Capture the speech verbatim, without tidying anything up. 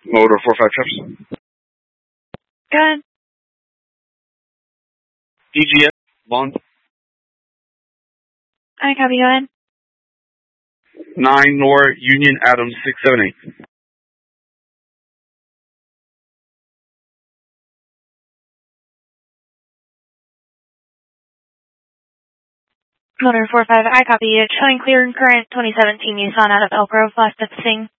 Motor four five trips. Good. D G S, Vaughn. I copy, go ahead. nine Nor Union Adams six seven eight. Motor four five, I copy. It's showing clear and current twenty seventeen Nissan out of Elk Grove, last at the scene.